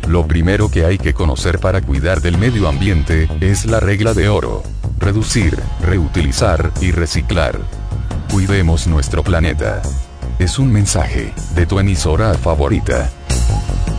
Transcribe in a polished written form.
Lo primero que hay que conocer para cuidar del medio ambiente, es la regla de oro. Reducir, reutilizar, y reciclar. Cuidemos nuestro planeta. Es un mensaje, de tu emisora favorita.